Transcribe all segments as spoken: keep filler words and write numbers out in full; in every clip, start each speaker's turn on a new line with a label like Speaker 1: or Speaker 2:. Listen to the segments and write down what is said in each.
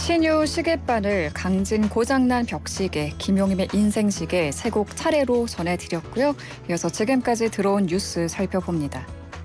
Speaker 1: 신유 시계바늘, 강진 고장난 벽시계, 김용임의 인생시계 세 곡 차례로 전해드렸고요. 이어서 지금까지 들어온 뉴스 살펴봅니다.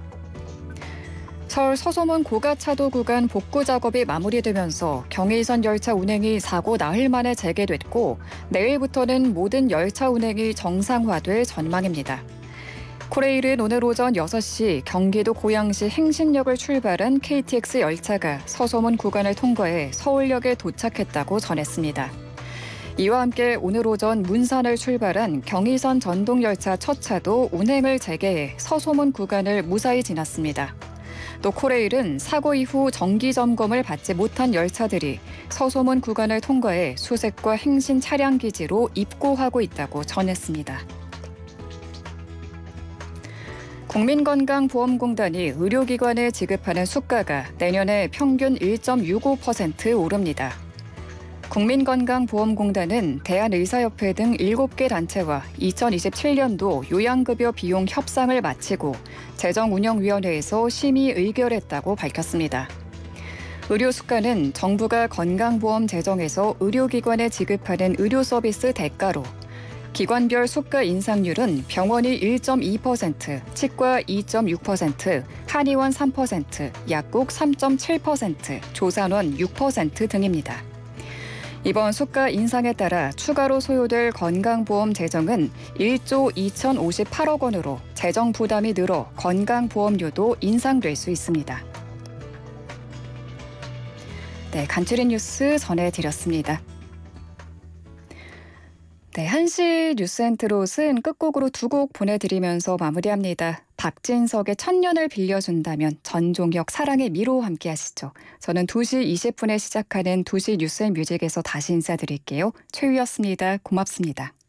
Speaker 1: 서울 서소문 고가차도 구간 복구 작업이 마무리되면서 경의선 열차 운행이 사고 나흘 만에 재개됐고 내일부터는 모든 열차 운행이 정상화될 전망입니다. 코레일은 오늘 오전 여섯 시 경기도 고양시 행신역을 출발한 케이티엑스 열차가 서소문 구간을 통과해 서울역에 도착했다고 전했습니다. 이와 함께 오늘 오전 문산을 출발한 경의선 전동열차 첫 차도 운행을 재개해 서소문 구간을 무사히 지났습니다. 또 코레일은 사고 이후 정기 점검을 받지 못한 열차들이 서소문 구간을 통과해 수색과 행신 차량 기지로 입고하고 있다고 전했습니다. 국민건강보험공단이 의료기관에 지급하는 수가가 내년에 평균 일 점 육오 퍼센트 오릅니다. 국민건강보험공단은 대한의사협회 등 일곱 개 단체와 이천이십칠 년도 요양급여 비용 협상을 마치고 재정운영위원회에서 심의 의결했다고 밝혔습니다. 의료수가는 정부가 건강보험 재정에서 의료기관에 지급하는 의료서비스 대가로 기관별 수가 인상률은 병원이 일 점 이 퍼센트, 치과 이 점 육 퍼센트, 한의원 삼 퍼센트, 약국 삼 점 칠 퍼센트, 조산원 육 퍼센트 등입니다. 이번 수가 인상에 따라 추가로 소요될 건강보험 재정은 일조 이천오십팔억 원으로 재정 부담이 늘어 건강보험료도 인상될 수 있습니다. 네, 간추린 뉴스 전해드렸습니다. 네, 한시 뉴스앤트롯은 끝곡으로 두 곡 보내드리면서 마무리합니다. 박진석의 천년을 빌려준다면, 전종혁 사랑의 미로 함께 하시죠. 저는 두 시 이십 분에 시작하는 두 시 뉴스앤뮤직에서 다시 인사드릴게요. 최유였습니다. 고맙습니다.